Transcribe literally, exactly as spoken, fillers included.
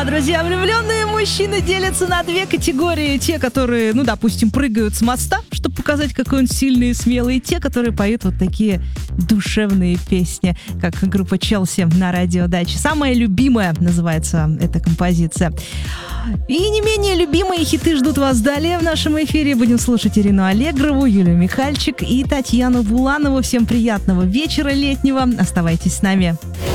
Друзья, влюбленные мужчины делятся на две категории. Те, которые, ну, допустим, прыгают с моста, чтобы показать, какой он сильный и смелый. И те, которые поют вот такие душевные песни, как группа Челси на радио Дача. Самая любимая называется эта композиция. И не менее любимые хиты ждут вас далее в нашем эфире. Будем слушать Ирину Аллегрову, Юлию Михальчик и Татьяну Буланову. Всем приятного вечера летнего. Оставайтесь с нами.